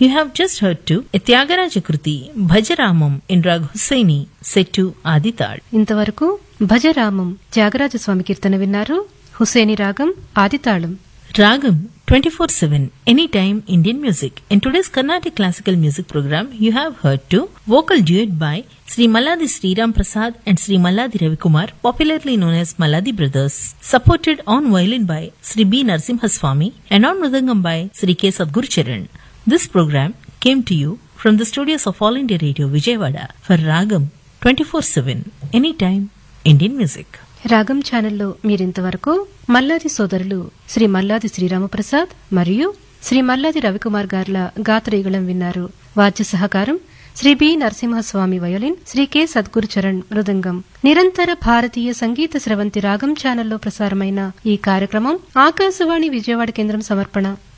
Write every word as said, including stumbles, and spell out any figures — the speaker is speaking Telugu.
You have just heard to a Tyagaraja Kruti Bhajaramam in Rag Hussaini set to Aditad. ఇంతవరకు భజరామం త్యాగరాజ స్వామి కీర్తన విన్నారు. హుస్సేని రాగం ఆదితాళం. Ragam twenty-four seven Anytime Indian Music. In today's Carnatic Classical Music program, you have heard to vocal duet by Sri Malladi Sriram Prasad and Sri Malladi Ravikumar, popularly known as Malladi Brothers, supported on violin by Sri B. Narasimhaswamy and on mridangam by Sri K. Sadgurucharan. This program came to you from the studios of All India Radio Vijayawada for Ragam twenty-four seven Anytime Indian Music. రాగం ఛానల్లో మీరింతవరకు మల్లాది సోదరులు శ్రీ మల్లాది శ్రీరామప్రసాద్ మరియు శ్రీ మల్లాది రవికుమార్ గార్ల గాత్రయుగళం విన్నారు. వాద్య సహకారం Shri B Narasimhaswamy violin, Shri K Sadgurucharan మృదంగం. నిరంతర భారతీయ సంగీత స్రవంతి రాగం ఛానల్లో ప్రసారమైన ఈ కార్యక్రమం ఆకాశవాణి విజయవాడ కేంద్రం సమర్పణ.